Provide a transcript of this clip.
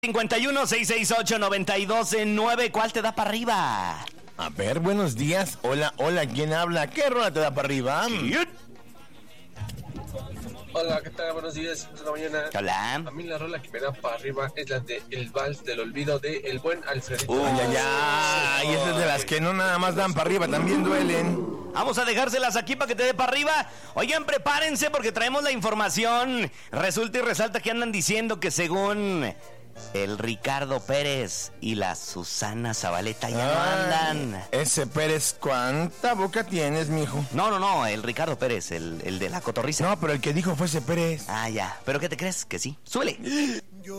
51-668-9209. ¿Cuál te da para arriba? A ver, buenos días. Hola, ¿quién habla? ¿Qué rola te da para arriba? Hola, ¿qué tal? Buenos días, de la mañana. Hola. A mí la rola que me da para arriba es la de El Vals del Olvido de El Buen Alfredito. Ay, y esas de las que no nada más dan para arriba, también duelen. Vamos a dejárselas aquí para que te dé para arriba. Oigan, prepárense porque traemos la información. Resulta y resalta que andan diciendo que según el Ricardo Pérez y la Susana Zabaleta ya no andan. Ese Pérez, ¿cuánta boca tienes, mijo? No, el Ricardo Pérez, el de la cotorriza. No, pero el que dijo fue ese Pérez. Ah, ya. ¿Pero qué te crees? Que sí. ¡Súbele!